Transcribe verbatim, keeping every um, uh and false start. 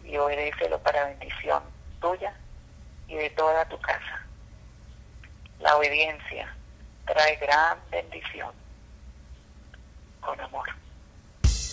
y obedécelo para bendición tuya y de toda tu casa. La obediencia trae gran bendición. Con amor.